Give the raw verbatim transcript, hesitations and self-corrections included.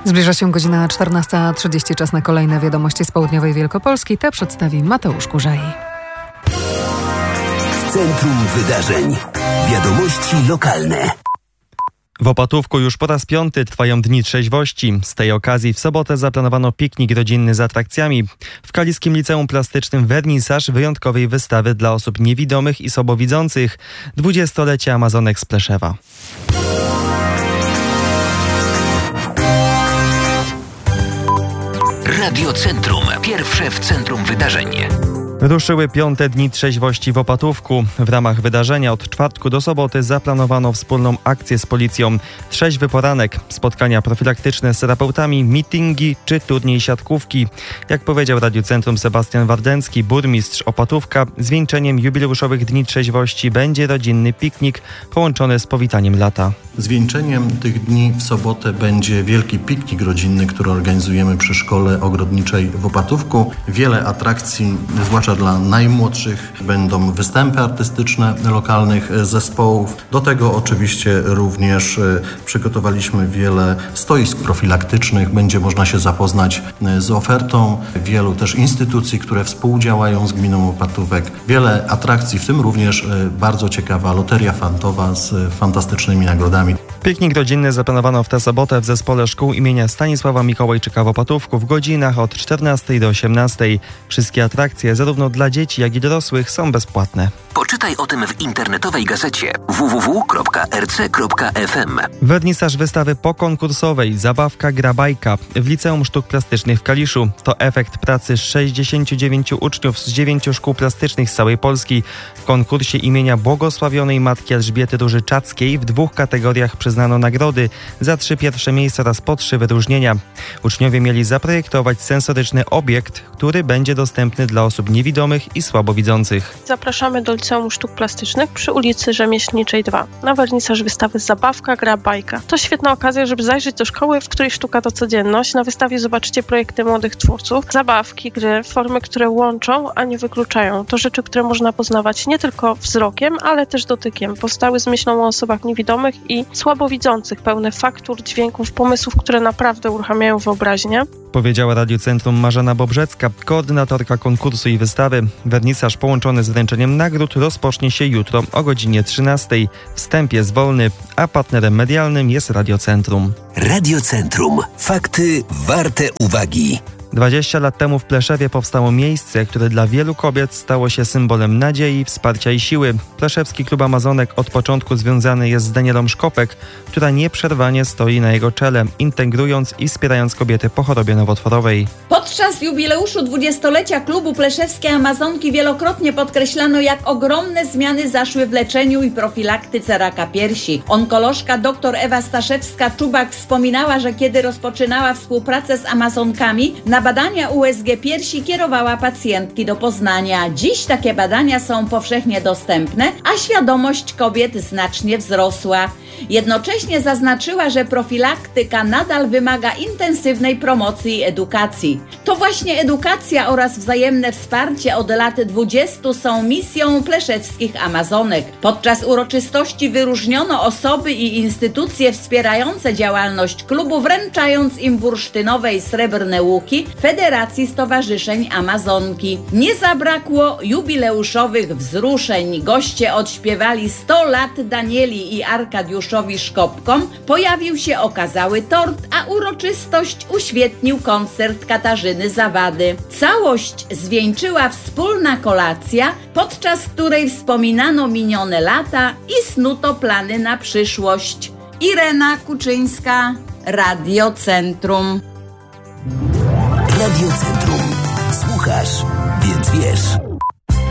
Zbliża się godzina czternasta trzydzieści, czas na kolejne wiadomości z południowej Wielkopolski. Te przedstawi Mateusz Kurzej. Centrum Wydarzeń. Wiadomości lokalne. W Opatówku już po raz piąty trwają Dni Trzeźwości. Z tej okazji w sobotę zaplanowano piknik rodzinny z atrakcjami. W Kaliskim Liceum Plastycznym wernisaż wyjątkowej wystawy dla osób niewidomych i słabowidzących. Dwudziestolecie Amazonek z Pleszewa. Radio Centrum. Pierwsze w centrum wydarzeń. Ruszyły piąte Dni Trzeźwości w Opatówku. W ramach wydarzenia od czwartku do soboty zaplanowano wspólną akcję z policją. Trzeźwy poranek, spotkania profilaktyczne z terapeutami, mityngi czy turniej siatkówki. Jak powiedział Radiu Centrum Sebastian Wardęcki, burmistrz Opatówka, zwieńczeniem jubileuszowych Dni Trzeźwości będzie rodzinny piknik połączony z powitaniem lata. Zwieńczeniem tych dni w sobotę będzie wielki piknik rodzinny, który organizujemy przy Szkole Ogrodniczej w Opatówku. Wiele atrakcji, zwłaszcza dla najmłodszych, będą występy artystyczne lokalnych zespołów. Do tego oczywiście również przygotowaliśmy wiele stoisk profilaktycznych. Będzie można się zapoznać z ofertą wielu też instytucji, które współdziałają z gminą Opatówek. Wiele atrakcji, w tym również bardzo ciekawa loteria fantowa z fantastycznymi nagrodami. Piknik rodzinny zaplanowano w tę sobotę w Zespole Szkół imienia Stanisława Mikołajczyka w Opatówku w godzinach od czternastej do osiemnastej. Wszystkie atrakcje, zarówno dla dzieci, jak i dorosłych, są bezpłatne. Poczytaj o tym w internetowej gazecie w w w kropka r c kropka f m. Wernisaż wystawy pokonkursowej Zabawka gra bajka w Liceum Sztuk Plastycznych w Kaliszu. To efekt pracy sześćdziesięciu dziewięciu uczniów z dziewięciu szkół plastycznych z całej Polski. W konkursie imienia błogosławionej Matki Elżbiety Różyczackiej w dwóch kategoriach przyznano nagrody za trzy pierwsze miejsca oraz po trzy wyróżnienia. Uczniowie mieli zaprojektować sensoryczny obiekt, który będzie dostępny dla osób niewidomych i słabowidzących. Zapraszamy do Liceum Sztuk Plastycznych przy ulicy Rzemieślniczej dwa na wernisaż wystawy Zabawka gra bajka. To świetna okazja, żeby zajrzeć do szkoły, w której sztuka to codzienność. Na wystawie zobaczycie projekty młodych twórców, zabawki, gry, formy, które łączą, a nie wykluczają. To rzeczy, które można poznawać nie tylko wzrokiem, ale też dotykiem. Powstały z myślą o osobach niewidomych i słabowidzących, pełne faktur, dźwięków, pomysłów, które naprawdę uruchamiają wyobraźnię. Powiedziała Radiu Centrum Marzena Bobrzecka, koordynatorka konkursu i wystawy. Wernisaż połączony z wręczeniem nagród rozpocznie się jutro o godzinie trzynastej. Wstęp jest wolny, a partnerem medialnym jest Radio Centrum. Radio Centrum. Fakty warte uwagi. dwadzieścia lat temu w Pleszewie powstało miejsce, które dla wielu kobiet stało się symbolem nadziei, wsparcia i siły. Pleszewski Klub Amazonek od początku związany jest z Danielą Szkopek, która nieprzerwanie stoi na jego czele, integrując i wspierając kobiety po chorobie nowotworowej. Podczas jubileuszu dwudziestolecia Klubu Pleszewskie Amazonki wielokrotnie podkreślano, jak ogromne zmiany zaszły w leczeniu i profilaktyce raka piersi. Onkolożka dr Ewa Staszewska-Czubak wspominała, że kiedy rozpoczynała współpracę z Amazonkami, na badania U S G piersi kierowała pacjentki do Poznania. Dziś takie badania są powszechnie dostępne, a świadomość kobiet znacznie wzrosła. Jednocześnie zaznaczyła, że profilaktyka nadal wymaga intensywnej promocji i edukacji. To właśnie edukacja oraz wzajemne wsparcie od lat dwudziestu są misją pleszewskich Amazonek. Podczas uroczystości wyróżniono osoby i instytucje wspierające działalność klubu, wręczając im bursztynowe i srebrne łuki Federacji Stowarzyszeń Amazonki. Nie zabrakło jubileuszowych wzruszeń. Goście odśpiewali sto lat Danieli i Arkadiuszowi Szkopkom. Pojawił się okazały tort, a uroczystość uświetnił koncert Katarzyny Zawady. Całość zwieńczyła wspólna kolacja, podczas której wspominano minione lata i snuto plany na przyszłość. Irena Kuczyńska, Radio Centrum. Radio Centrum. Słuchasz, więc wiesz.